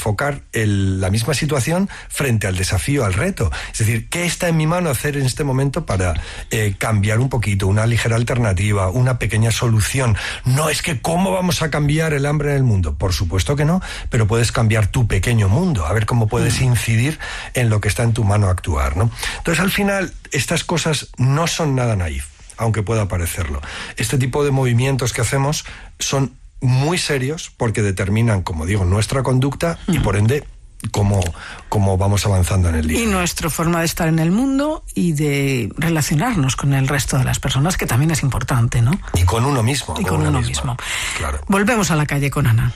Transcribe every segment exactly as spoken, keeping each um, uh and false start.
enfocar el, la misma situación frente al desafío, al reto. Es decir, ¿qué está en mi mano hacer en este momento para eh, cambiar un poquito, una ligera alternativa, una pequeña solución? No es que ¿cómo vamos a cambiar el hambre en el mundo? Por supuesto que no, pero puedes cambiar tu pequeño mundo, a ver cómo puedes incidir en lo que está en tu mano actuar, ¿no? Entonces, al final, estas cosas no son nada naif, aunque pueda parecerlo. Este tipo de movimientos que hacemos son muy serios porque determinan, como digo, nuestra conducta y por ende cómo, cómo vamos avanzando en el día. Y nuestra forma de estar en el mundo y de relacionarnos con el resto de las personas, que también es importante, ¿no? Y con uno mismo. Y con, con uno misma. mismo. Claro. Volvemos a la calle con Ana.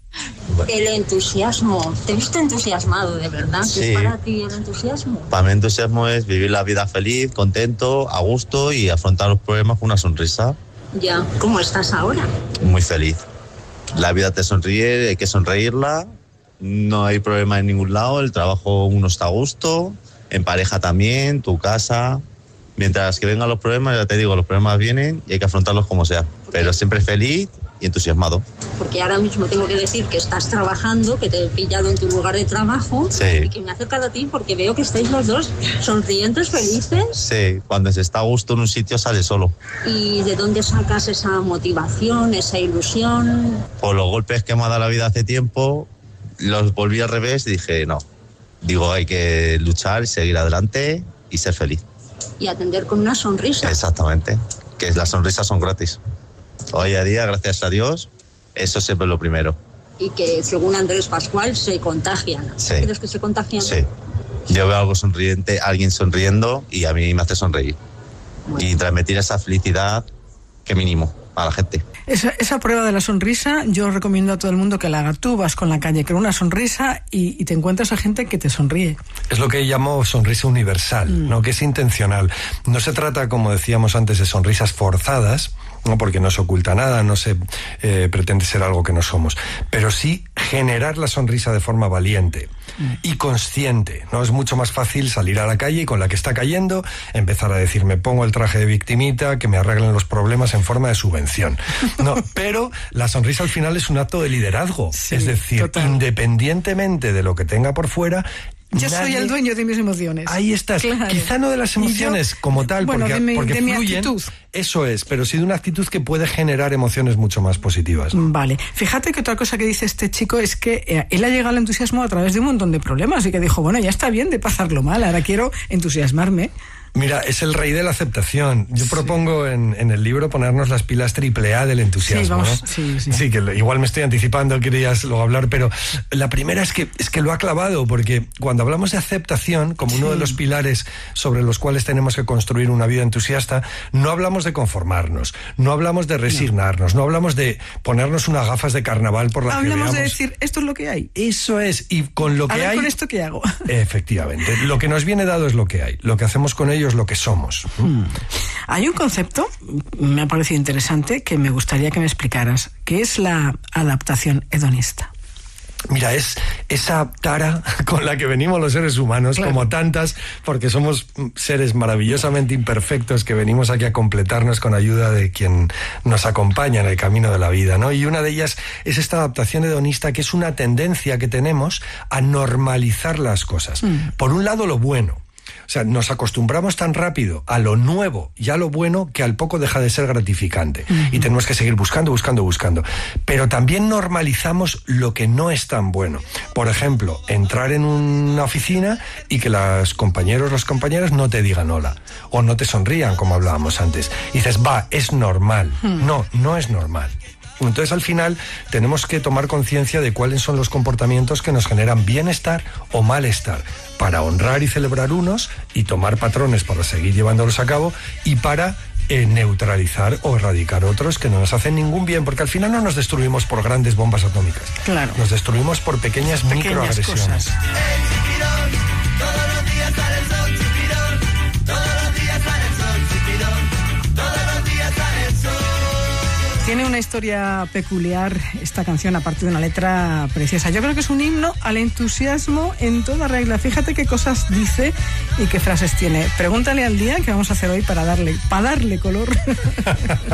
El entusiasmo, te he visto entusiasmado, de verdad. Sí. ¿Qué es para ti el entusiasmo? Para mí el entusiasmo es vivir la vida feliz, contento, a gusto y afrontar los problemas con una sonrisa. Ya, ¿cómo estás ahora? Muy feliz. La vida te sonríe, hay que sonreírla, no hay problema en ningún lado, el trabajo uno está a gusto, en pareja también, tu casa. Mientras que vengan los problemas, ya te digo, los problemas vienen y hay que afrontarlos como sea, pero siempre feliz y entusiasmado. Porque ahora mismo tengo que decir que estás trabajando, que te he pillado en tu lugar de trabajo, sí, y que me he acercado a ti porque veo que estáis los dos sonrientes, felices. Sí, cuando se está a gusto en un sitio sale solo. ¿Y de dónde sacas esa motivación, esa ilusión? Por los golpes que me ha dado la vida hace tiempo, los volví al revés y dije, no, digo, hay que luchar, seguir adelante y ser feliz. Y atender con una sonrisa. Exactamente, que las sonrisas son gratis. Hoy a día, gracias a Dios, eso siempre es lo primero. Y que, según Andrés Pascual, se contagian. Sí. ¿Crees que se contagian? Sí. Yo veo algo sonriente, alguien sonriendo y a mí me hace sonreír. Bueno. Y transmitir esa felicidad que mínimo a la gente. Esa, esa prueba de la sonrisa, yo recomiendo a todo el mundo que la haga. Tú vas con la calle con una sonrisa y, y te encuentras a gente que te sonríe. Es lo que llamo sonrisa universal, mm. ¿no? Que es intencional. No se trata, como decíamos antes, de sonrisas forzadas, no, porque no se oculta nada, no se eh, pretende ser algo que no somos, pero sí generar la sonrisa de forma valiente mm. y consciente, ¿no? Es mucho más fácil salir a la calle y con la que está cayendo empezar a decir, me pongo el traje de victimita, que me arreglen los problemas en forma de subvención. No, pero la sonrisa al final es un acto de liderazgo, sí, es decir, total. Independientemente de lo que tenga por fuera, yo nadie... soy el dueño de mis emociones. Ahí estás. Claro. Quizá no de las emociones yo, como tal, bueno, porque, de mi, porque de fluyen. Mi actitud. Eso es, pero sí de una actitud que puede generar emociones mucho más positivas. Vale. Fíjate que otra cosa que dice este chico es que eh, él ha llegado al entusiasmo a través de un montón de problemas y que dijo, bueno, ya está bien de pasarlo mal, ahora quiero entusiasmarme. Mira, es el rey de la aceptación. Yo sí. propongo en, en el libro ponernos las pilas triple A del entusiasmo. Sí, vamos, ¿no? sí, sí. Sí, que igual me estoy anticipando, querías luego hablar, pero la primera es que, es que lo ha clavado, porque cuando hablamos de aceptación, como sí. uno de los pilares sobre los cuales tenemos que construir una vida entusiasta, no hablamos de conformarnos, no hablamos de resignarnos, no, no hablamos de ponernos unas gafas de carnaval por las que veamos. Hablamos de decir, esto es lo que hay. Eso es, y con lo que A ver, hay... ¿con esto qué hago? Efectivamente, lo que nos viene dado es lo que hay, lo que hacemos con ello es lo que somos. Hmm. Hay un concepto, me ha parecido interesante, que me gustaría que me explicaras, que es la adaptación hedonista. Mira, es esa tara con la que venimos los seres humanos, claro. como tantas, porque somos seres maravillosamente imperfectos que venimos aquí a completarnos con ayuda de quien nos acompaña en el camino de la vida, ¿no? Y una de ellas es esta adaptación hedonista, que es una tendencia que tenemos a normalizar las cosas. Mm. Por un lado, lo bueno. O sea, nos acostumbramos tan rápido a lo nuevo y a lo bueno que al poco deja de ser gratificante. Uh-huh. Y tenemos que seguir buscando, buscando, buscando. Pero también normalizamos lo que no es tan bueno. Por ejemplo, entrar en una oficina y que los compañeros, las compañeras no te digan hola. O no te sonrían, como hablábamos antes. Y dices, va, es normal. Uh-huh. No, no es normal. Entonces, al final, tenemos que tomar conciencia de cuáles son los comportamientos que nos generan bienestar o malestar, para honrar y celebrar unos y tomar patrones para seguir llevándolos a cabo y para eh, neutralizar o erradicar otros que no nos hacen ningún bien, porque al final no nos destruimos por grandes bombas atómicas. Claro. Nos destruimos por pequeñas, pequeñas microagresiones. Cosas. Tiene una historia peculiar esta canción, aparte de una letra preciosa. Yo creo que es un himno al entusiasmo en toda regla. Fíjate qué cosas dice y qué frases tiene. Pregúntale al día que vamos a hacer hoy para darle, para darle color.